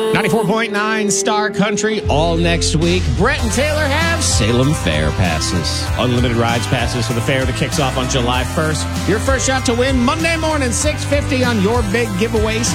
94.9 Star Country all next week. Brett and Taylor have Salem Fair passes. Unlimited rides passes for the fair that kicks off on July 1st. Your first shot to win Monday morning, 6:50 on your big giveaways.